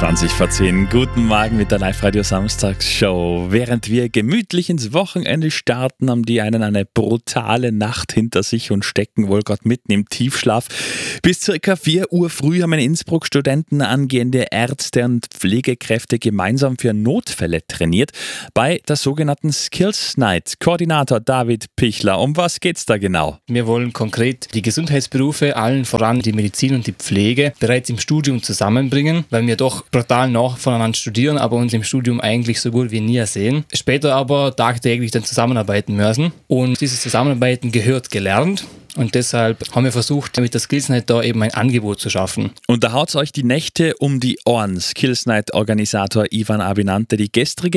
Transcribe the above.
20 vor 10. Guten Morgen mit der Live-Radio-Samstags-Show. Während wir gemütlich ins Wochenende starten, haben die einen eine brutale Nacht hinter sich und stecken wohl gerade mitten im Tiefschlaf. Bis ca. 4 Uhr früh haben in Innsbruck Studenten, angehende Ärzte und Pflegekräfte gemeinsam für Notfälle trainiert bei der sogenannten Skills Night. Koordinator David Pichler, um was geht's da genau? Wir wollen konkret die Gesundheitsberufe, allen voran die Medizin und die Pflege, bereits im Studium zusammenbringen, weil wir doch brutal nah voneinander studieren, aber uns im Studium eigentlich so gut wie nie sehen. Später aber tagtäglich dann zusammenarbeiten müssen. Und dieses Zusammenarbeiten gehört gelernt. Und deshalb haben wir versucht, mit der Skills Night da eben ein Angebot zu schaffen. Und da haut's euch die Nächte um die Ohren. Skills Night Organisator Ivan Abinante, die gestrige